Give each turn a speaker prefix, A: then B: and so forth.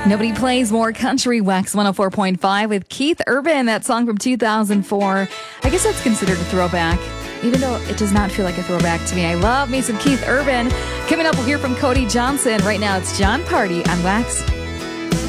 A: Nobody plays more country. Wax 104.5 with Keith Urban. That song from 2004. I guess that's considered a throwback, even though it does not feel like a throwback to me. I love me some Keith Urban. Coming up, we'll hear from Cody Johnson. Right now, it's John Party on Wax